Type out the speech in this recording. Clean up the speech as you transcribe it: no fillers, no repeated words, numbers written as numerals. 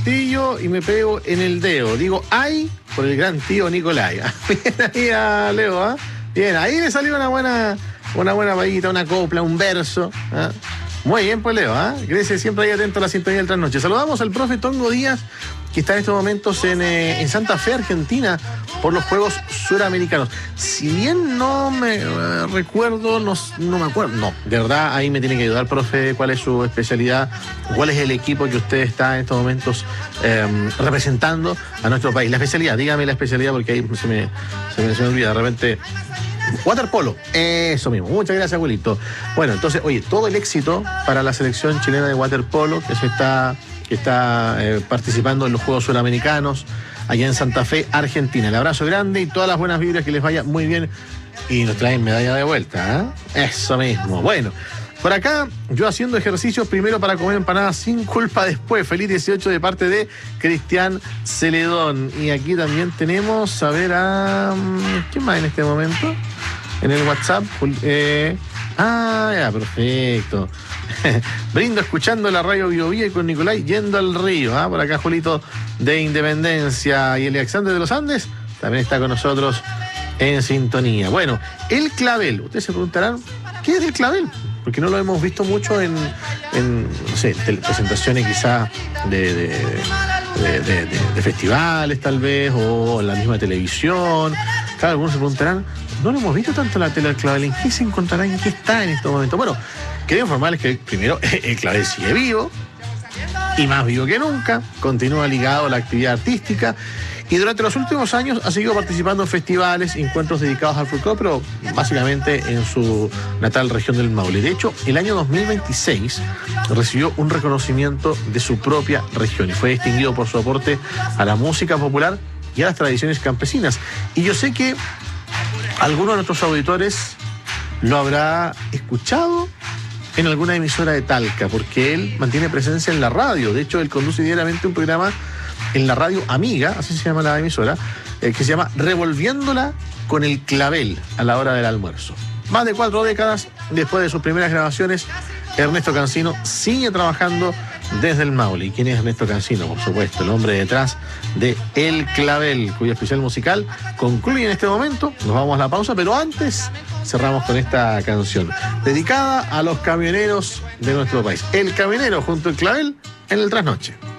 martillo y me pego en el dedo. Digo, ay, por el gran tío Nicolai. Bien ahí a Leo, ¿ah? Bien, ahí le salió una buena vaguita, una copla, un verso. ¿Ah? Muy bien, pues Leo, ¿ah? Gracias, siempre ahí atento a la sintonía del trasnoche. Saludamos al profe Tongo Díaz, que está en estos momentos en Santa Fe, Argentina, por los Juegos Suramericanos. Si bien no me recuerdo, no me acuerdo. No, de verdad, ahí me tiene que ayudar, profe, cuál es su especialidad, cuál es el equipo que usted está en estos momentos representando a nuestro país. La especialidad, dígame la especialidad, porque ahí se me olvida de repente. Waterpolo, eso mismo. Muchas gracias, abuelito. Bueno, entonces, oye, todo el éxito para la selección chilena de waterpolo que está participando en los Juegos Suramericanos allá en Santa Fe, Argentina. El abrazo grande y todas las buenas vibras, que les vaya muy bien y nos traen medalla de vuelta, ¿eh? Eso mismo. Bueno, por acá, yo haciendo ejercicios primero para comer empanadas sin culpa después. Feliz 18 de parte de Cristian Celedón. Y aquí también tenemos, a ver, ¿quién más en este momento? En el WhatsApp. Ya, perfecto. Brindo escuchando la radio Biobía y con Nicolai yendo al río. Por acá Julito de Independencia y el Alexander de los Andes también está con nosotros en sintonía. Bueno, el clavel. Ustedes se preguntarán, ¿qué es el clavel? Porque no lo hemos visto mucho en no sé, presentaciones quizás de festivales tal vez, o en la misma televisión. Claro, algunos se preguntarán, no lo hemos visto tanto en la tele del clavel, ¿en qué se encontrará, en qué está en estos momentos? Bueno, quería informarles que primero el clavel sigue vivo, y más vivo que nunca, continúa ligado a la actividad artística, y durante los últimos años ha seguido participando en festivales, encuentros dedicados al folclore, pero básicamente en su natal región del Maule. De hecho, el año 2026 recibió un reconocimiento de su propia región y fue distinguido por su aporte a la música popular y a las tradiciones campesinas. Y yo sé que alguno de nuestros auditores lo habrá escuchado en alguna emisora de Talca, porque él mantiene presencia en la radio. De hecho, él conduce diariamente un programa en la radio Amiga, así se llama la emisora, que se llama Revolviéndola con el Clavel a la hora del almuerzo. Más de 4 décadas después de sus primeras grabaciones, Ernesto Cancino sigue trabajando desde el Maule. ¿Y quién es Ernesto Cancino? Por supuesto, el hombre detrás de El Clavel, cuyo especial musical concluye en este momento. Nos vamos a la pausa, pero antes cerramos con esta canción dedicada a los camioneros de nuestro país. El Camionero junto al Clavel en el trasnoche.